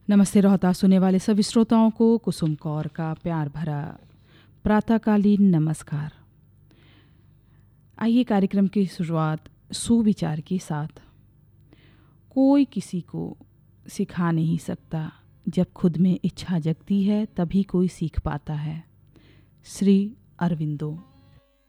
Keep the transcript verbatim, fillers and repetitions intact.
नमस्ते रोहतास सुनने वाले सभी श्रोताओं को कुसुम कौर का प्यार भरा प्रातःकालीन नमस्कार। आइए कार्यक्रम की शुरुआत सुविचार के साथ। कोई किसी को सिखा नहीं सकता, जब खुद में इच्छा जगती है तभी कोई सीख पाता है। श्री अरविंदो।